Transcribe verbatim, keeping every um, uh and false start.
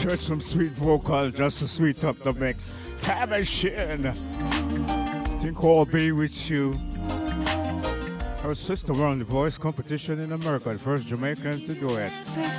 Just some sweet vocal just to sweet up the mix. Time machine. Think I'll be with you. Her sister won the voice competition in America, the first Jamaicans to do it.